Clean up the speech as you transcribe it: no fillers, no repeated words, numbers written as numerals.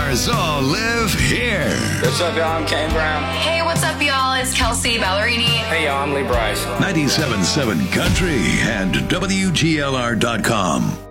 stars all live here. What's up, y'all? I'm Kane Brown. Hey, what's up, y'all? It's Kelsey Ballerini. Hey, y'all. I'm Lee Bryce. 97.7 Country and WGLR.com.